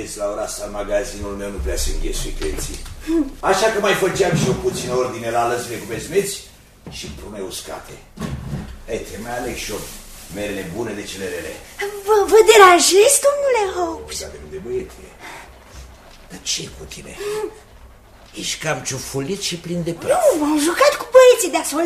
vezi, la ora asta în magazinul meu nu prea se înghesui clienții. Așa că mai făceam și eu puțină ordine la lăzile cu bezmeți și prune uscate. Te mai aleg și eu merele bune de cele rele. Vă deranjez, domnule Hobbs? Dacă nu de băiete. Dar ce cu tine? Ești cam ciufulit și plin de praf. Nu, m-am jucat cu băieții de